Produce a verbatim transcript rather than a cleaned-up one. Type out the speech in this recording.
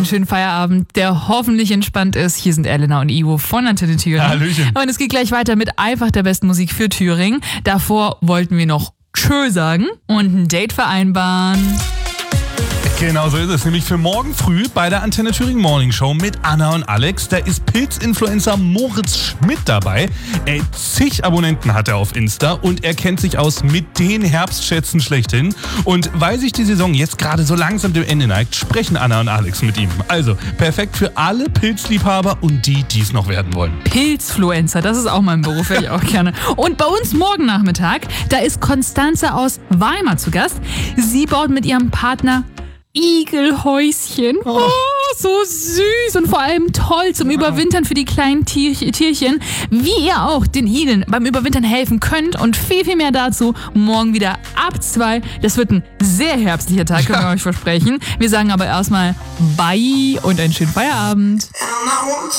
einen schönen Feierabend, der hoffentlich entspannt ist. Hier sind Elena und Ivo von Antenne Thüringen. Hallöchen. Und es geht gleich weiter mit einfach der besten Musik für Thüringen. Davor wollten wir noch Tschö sagen und ein Date vereinbaren. Genau so ist es, nämlich für morgen früh bei der Antenne Thüringen Morning Show mit Anna und Alex. Da ist Pilzinfluencer Moritz Schmidt dabei. Ey, zig Abonnenten hat er auf Insta und er kennt sich aus mit den Herbstschätzen schlechthin. Und weil sich die Saison jetzt gerade so langsam dem Ende neigt, sprechen Anna und Alex mit ihm. Also perfekt für alle Pilzliebhaber und die, die es noch werden wollen. Pilzfluencer, das ist auch mein Beruf, wäre ich auch gerne. Und bei uns morgen Nachmittag, da ist Konstanze aus Weimar zu Gast. Sie baut mit ihrem Partner Igelhäuschen. Oh, so süß und vor allem toll zum Überwintern für die kleinen Tier- Tierchen. Wie ihr auch den Igeln beim Überwintern helfen könnt und viel, viel mehr dazu morgen wieder ab zwei. Das wird ein sehr herbstlicher Tag, können wir euch versprechen. Wir sagen aber erstmal Bye und einen schönen Feierabend.